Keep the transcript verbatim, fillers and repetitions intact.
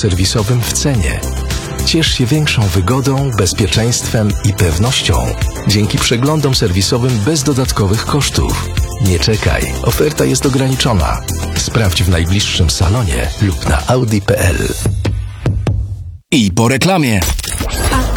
serwisowym w cenie. Ciesz się większą wygodą, bezpieczeństwem i pewnością dzięki przeglądom serwisowym bez dodatkowych kosztów. Nie czekaj, oferta jest ograniczona. Sprawdź w najbliższym salonie lub na audi kropka p l. I po reklamie.